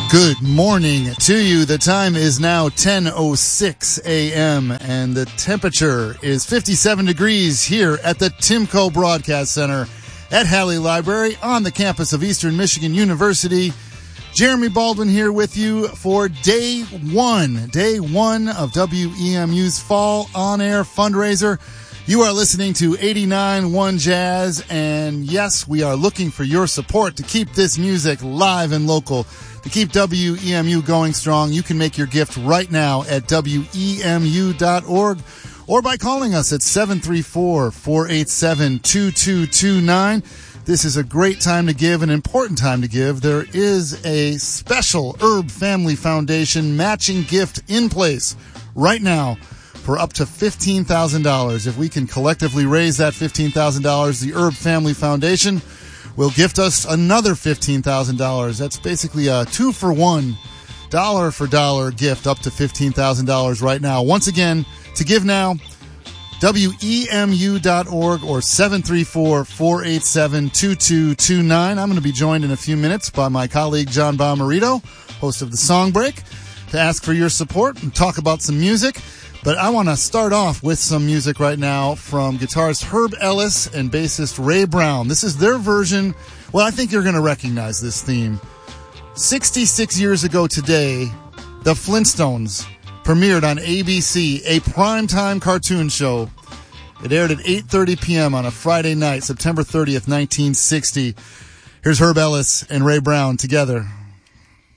Good morning to you. The time is now 10:06 a.m. and the temperature is 57 degrees here at the Timco Broadcast Center at Halley Library on the campus of Eastern Michigan University. Jeremy Baldwin here with you for day one of WEMU's Fall On Air fundraiser. You are listening to 89.1 Jazz, and yes, we are looking for your support to keep this music live and local, to keep WEMU going strong. You can make your gift right now at WEMU.org or by calling us at 734-487-2229. This is a great time to give, an important time to give. There is a special Herb Family Foundation matching gift in place right now for up to $15,000. If we can collectively raise that $15,000, the Herb Family Foundation will gift us another $15,000. That's basically a 2-for-1, dollar-for-dollar gift up to $15,000 right now. Once again, to give now, WEMU.org or 734-487-2229. I'm going to be joined in a few minutes by my colleague John Bomarito, host of the Song Break, to ask for your support and talk about some music. But I want to start off with some music right now from guitarist Herb Ellis and bassist Ray Brown. This is their version. Well, I think you're going to recognize this theme. 66 years ago today, the Flintstones premiered on ABC, a primetime cartoon show. It aired at 8:30 p.m. on a Friday night, September 30th, 1960. Here's Herb Ellis and Ray Brown together.